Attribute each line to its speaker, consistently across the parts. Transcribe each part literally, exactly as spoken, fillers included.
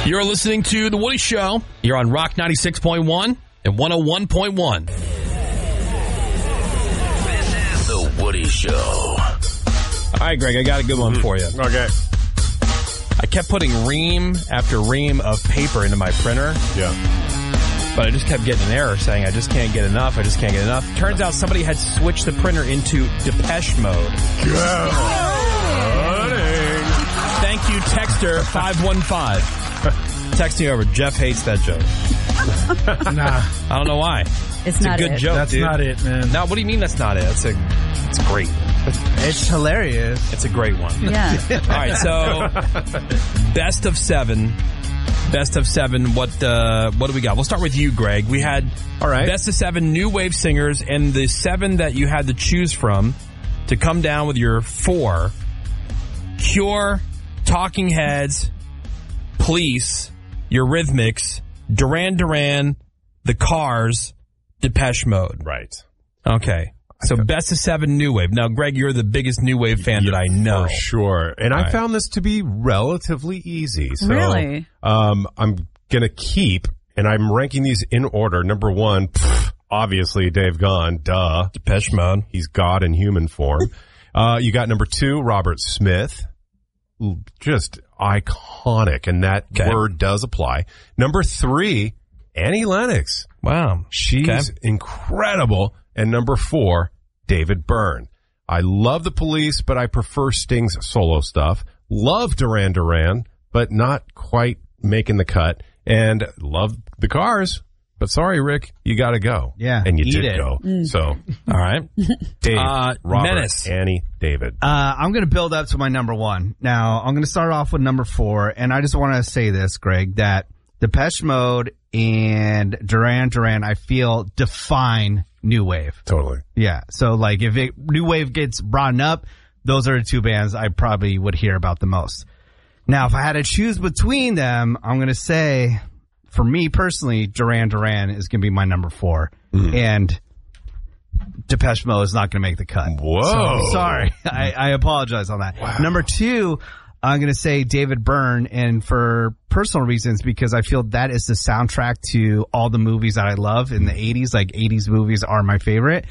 Speaker 1: You're listening to The Woody Show. You're on Rock ninety-six point one and one oh one point one.
Speaker 2: This is The Woody Show.
Speaker 1: All right, Greg, I got a good one for you.
Speaker 3: Okay.
Speaker 1: I kept putting ream after ream of paper into my printer.
Speaker 3: Yeah.
Speaker 1: But I just kept getting an error saying I just can't get enough, I just can't get enough. Turns out somebody had switched the printer into Depeche Mode. Thank you, Texter five one five. Texting over. Jeff hates that joke.
Speaker 4: Nah.
Speaker 1: I don't know why.
Speaker 5: It's,
Speaker 1: it's
Speaker 5: not
Speaker 1: a good
Speaker 5: it.
Speaker 1: joke,
Speaker 4: That's
Speaker 1: dude.
Speaker 4: not it, man.
Speaker 1: Now, what do you mean that's not it? It's a, it's great.
Speaker 4: It's hilarious.
Speaker 1: It's a great one.
Speaker 5: Yeah.
Speaker 1: All right, so best of seven. Best of seven. What uh, what do we got? We'll start with you, Greg. We had
Speaker 3: All right.
Speaker 1: best of seven new wave singers, and the seven that you had to choose from to come down with your four: Cure, Talking Heads, Police, Eurythmics, Duran Duran, The Cars, Depeche Mode.
Speaker 3: Right.
Speaker 1: Okay. So best of seven new wave. Now, Greg, you're the biggest new wave fan that I know.
Speaker 3: For sure. And
Speaker 1: All
Speaker 3: I
Speaker 1: right.
Speaker 3: found this to be relatively easy. So,
Speaker 5: Really?
Speaker 3: Um, I'm going to keep, and I'm ranking these in order. Number one, pff, obviously, Dave Gahan. Duh.
Speaker 1: Depeche Mode.
Speaker 3: He's God in human form. uh, you got number two, Robert Smith. Just iconic, and that
Speaker 1: Okay.
Speaker 3: word does apply. Number three, Annie Lennox.
Speaker 1: Wow.
Speaker 3: She's
Speaker 1: Okay.
Speaker 3: incredible. And number four, David Byrne. I love the Police, but I prefer Sting's solo stuff. Love Duran Duran, but not quite making the cut. And love the Cars, but sorry, Rick, you got to go.
Speaker 4: Yeah,
Speaker 3: and you
Speaker 4: eat
Speaker 3: did
Speaker 4: it.
Speaker 3: go. So,
Speaker 1: All right.
Speaker 3: Dave,
Speaker 1: Uh,
Speaker 3: Robert,
Speaker 1: Menace.
Speaker 3: Annie, David.
Speaker 4: Uh, I'm going to build up to my number one. Now, I'm going to start off with number four, and I just want to say this, Greg, that Depeche Mode and Duran Duran, I feel, define new wave.
Speaker 3: Totally.
Speaker 4: Yeah, so like if it, new wave gets brought up, those are the two bands I probably would hear about the most. Now, if I had to choose between them, I'm going to say, for me personally, Duran Duran is going to be my number four.
Speaker 3: Mm.
Speaker 4: And Depeche Mode is not going to make the cut.
Speaker 3: Whoa.
Speaker 4: So, sorry. I, I apologize on that.
Speaker 3: Wow.
Speaker 4: Number two, I'm going to say David Byrne, and for personal reasons, because I feel that is the soundtrack to all the movies that I love in the eighties. Like, eighties movies are my favorite.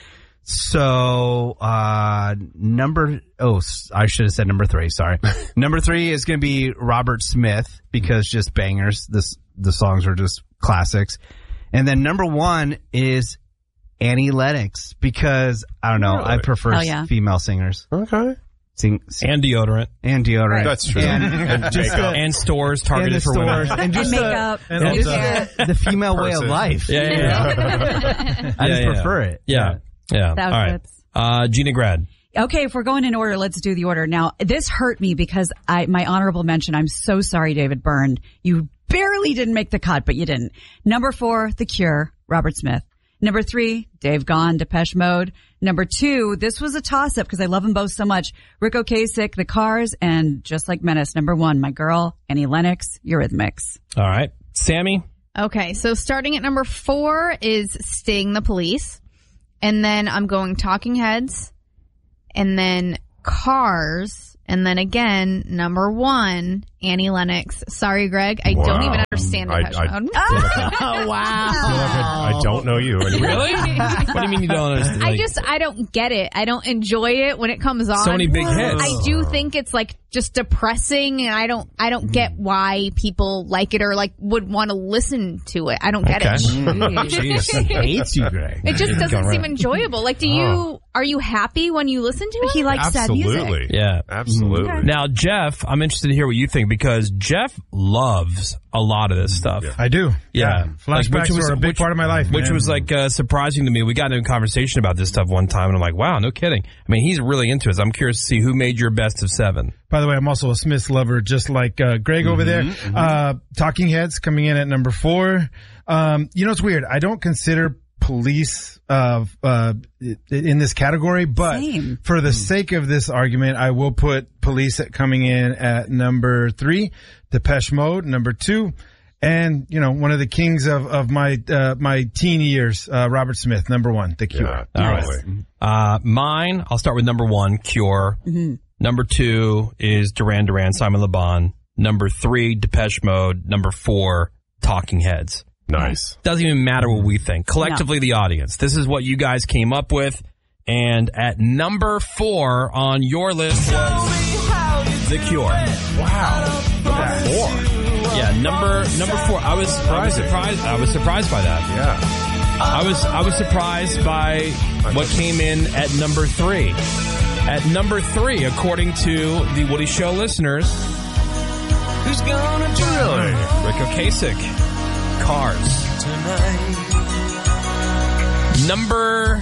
Speaker 4: So, uh, number, oh, I should have said number three, sorry. Number three is going to be Robert Smith, because just bangers. This, the songs are just classics. And then number one is Annie Lennox, because, I don't know,
Speaker 3: Really?
Speaker 4: I prefer
Speaker 5: Oh, yeah.
Speaker 4: female singers.
Speaker 3: Okay.
Speaker 4: Sing, sing
Speaker 1: And deodorant.
Speaker 4: and deodorant.
Speaker 3: That's true.
Speaker 4: And,
Speaker 3: And
Speaker 4: just
Speaker 3: makeup.
Speaker 4: the,
Speaker 1: And stores targeted
Speaker 4: and the
Speaker 1: for
Speaker 4: stores.
Speaker 1: women.
Speaker 4: And just
Speaker 5: And
Speaker 4: the,
Speaker 5: makeup.
Speaker 4: and
Speaker 5: And
Speaker 4: just
Speaker 5: hair.
Speaker 4: the, the female way of
Speaker 3: Person.
Speaker 4: life.
Speaker 1: Yeah, yeah, yeah.
Speaker 4: I just
Speaker 1: Yeah, yeah.
Speaker 4: prefer it.
Speaker 1: Yeah. Yeah. All right.
Speaker 5: Outfits.
Speaker 1: Uh, Gina Grad.
Speaker 5: Okay, if we're going in order, let's do the order. Now, this hurt me because I, my honorable mention, I'm so sorry, David Byrne. You barely didn't make the cut, but you didn't. Number four, The Cure, Robert Smith. Number three, Dave Gahan, Depeche Mode. Number two, this was a toss-up because I love them both so much. Rick Ocasek, The Cars, and just like Menace, number one, my girl, Annie Lennox, Eurythmics.
Speaker 1: All right. Sammy.
Speaker 6: Okay, so starting at number four is Sting, The Police. And then I'm going Talking Heads. And then Cars. And then again, number one, Annie Lennox. Sorry, Greg. I
Speaker 3: Wow.
Speaker 6: don't even understand
Speaker 3: I-
Speaker 6: Depeche
Speaker 3: I-
Speaker 6: Mode.
Speaker 5: Oh, wow.
Speaker 3: I feel like I, I don't know you anymore.
Speaker 1: Really? What do you mean you don't understand?
Speaker 6: I
Speaker 1: Like,
Speaker 6: just, I don't get it. I don't enjoy it when it comes on.
Speaker 1: So many big hits.
Speaker 6: I do think it's like just depressing, and I don't, I don't get why people like it or like would want to listen to it. I don't get
Speaker 1: Okay.
Speaker 6: it.
Speaker 1: Jeez.
Speaker 4: Hates you, Greg.
Speaker 6: It just doesn't
Speaker 1: Going
Speaker 6: seem
Speaker 1: right.
Speaker 6: enjoyable. Like, do you, are you happy when you listen to it?
Speaker 5: He likes sad music.
Speaker 3: Absolutely.
Speaker 1: Yeah.
Speaker 3: Absolutely.
Speaker 1: Now, Jeff, I'm interested to hear what you think because Jeff loves a lot of this stuff.
Speaker 4: I do.
Speaker 1: Yeah. Like,
Speaker 4: Flashbacks
Speaker 1: which was-
Speaker 4: are a big
Speaker 1: which-
Speaker 4: part of my life,
Speaker 1: Which
Speaker 4: man.
Speaker 1: was like uh, surprising to me. We got into a conversation about this stuff one time, and I'm like, wow, no kidding. I mean, he's really into it. So I'm curious to see who made your best of seven.
Speaker 7: By the way, I'm also a Smiths lover, just like uh, Greg over there. Uh, Talking Heads coming in at number four. Um, you know, it's weird. I don't consider Police uh, uh, in this category, but
Speaker 5: Same.
Speaker 7: for the sake of this argument, I will put Police at coming in at number three, Depeche Mode number two, and you know, one of the kings of of my uh, my teen years, uh, Robert Smith, number one, The Cure.
Speaker 3: Yeah,
Speaker 1: All right.
Speaker 3: totally.
Speaker 1: Uh, mine, I'll start with number one, Cure. Number two is Duran Duran, Simon Le Bon. Number three, Depeche Mode. Number four, Talking Heads.
Speaker 3: Nice.
Speaker 1: Doesn't even matter what we think. Collectively, no. The audience. This is what you guys came up with. And at number four on your list was The Cure.
Speaker 3: Wow. Number four.
Speaker 1: Yeah, number number four. I was, I was surprised. I was surprised by that.
Speaker 3: Yeah.
Speaker 1: I was I was surprised by what came in at number three. At number three, according to the Woody Show listeners, who's gonna drive? Rick Ocasek. Cars. Tonight. Number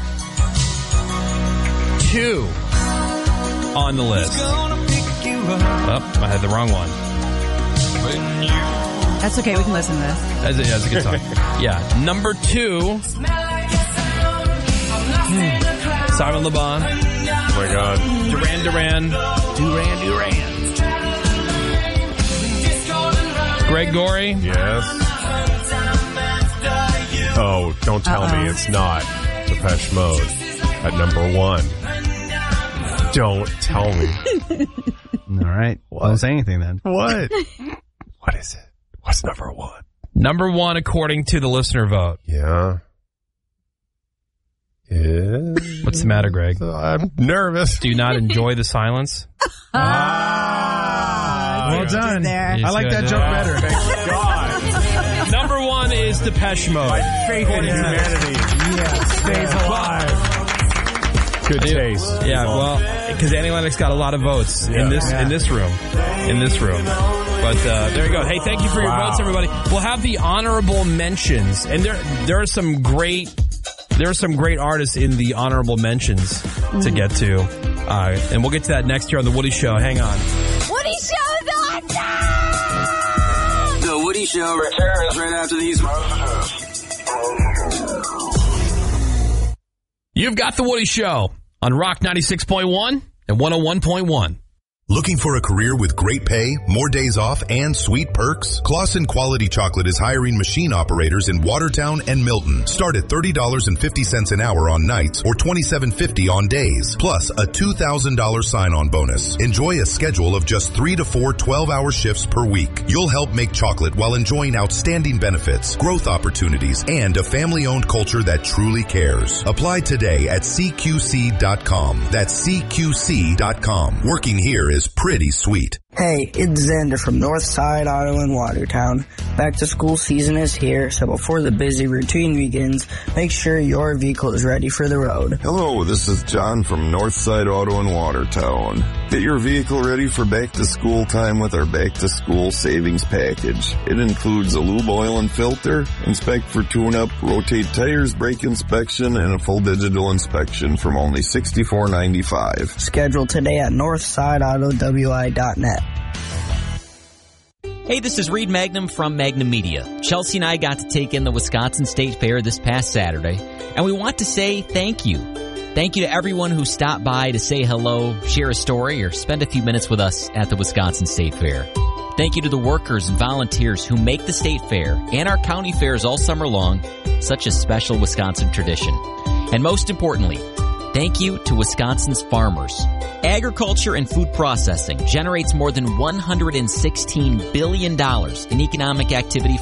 Speaker 1: two on the list. Oh, I had the wrong one.
Speaker 5: That's okay. We can listen to this.
Speaker 1: That's a, that's a good song. Yeah. Number two. Hmm. Simon Le Bon.
Speaker 3: Oh my God.
Speaker 1: Duran Duran. Duran Duran. Greg Gorey.
Speaker 3: Yes. Oh, don't tell Uh-oh. me it's not Depeche Mode at number one. Don't tell me.
Speaker 4: All right. What? Don't say anything then.
Speaker 3: What? What is it? What's number one?
Speaker 1: Number one, according to the listener vote.
Speaker 3: Yeah. Is...
Speaker 1: What's the matter, Greg?
Speaker 3: I'm nervous.
Speaker 1: Do you not enjoy the silence?
Speaker 7: ah, well done.
Speaker 5: There.
Speaker 7: I like that joke better.
Speaker 3: Thank God.
Speaker 1: Number one is Depeche Mode.
Speaker 3: My faith in humanity yeah, stays alive. Good taste.
Speaker 1: Yeah, well, because Annie Lennox got a lot of votes yeah. in this yeah. in this room, in this room. But uh, there you go. Hey, thank you for your wow. votes, everybody. We'll have the honorable mentions, and there there are some great there are some great artists in the honorable mentions mm. to get to, uh, and we'll get to that next year on the Woody Show. Hang on.
Speaker 5: Woody Show's awesome.
Speaker 2: The Woody Show returns right after these messages.
Speaker 1: You've got the Woody Show on Rock ninety-six point one and one oh one point one.
Speaker 8: Looking for a career with great pay, more days off, and sweet perks? Claussen Quality Chocolate is hiring machine operators in Watertown and Milton. Start at thirty dollars and fifty cents an hour on nights or twenty-seven fifty on days, plus a two thousand dollars sign-on bonus. Enjoy a schedule of just three to four twelve-hour shifts per week. You'll help make chocolate while enjoying outstanding benefits, growth opportunities, and a family-owned culture that truly cares. Apply today at C Q C dot com. That's C Q C dot com. Working here is pretty sweet.
Speaker 9: Hey, it's Xander from Northside Auto in Watertown. Back to school season is here, so before the busy routine begins, make sure your vehicle is ready for the road.
Speaker 10: Hello, this is John from Northside Auto in Watertown. Get your vehicle ready for back to school time with our back to school savings package. It includes a lube oil and filter, inspect for tune-up, rotate tires, brake inspection, and a full digital inspection from only sixty-four ninety-five.
Speaker 9: Schedule today at northside auto w i dot net.
Speaker 11: Hey, this is Reed Magnum from Magnum Media. Chelsea and I got to take in the Wisconsin State Fair this past Saturday, and we want to say thank you. Thank you to everyone who stopped by to say hello, share a story, or spend a few minutes with us at the Wisconsin State Fair. Thank you to the workers and volunteers who make the State Fair and our county fairs all summer long such a special Wisconsin tradition. And most importantly, thank you to Wisconsin's farmers. Agriculture and food processing generates more than one hundred sixteen billion dollars in economic activity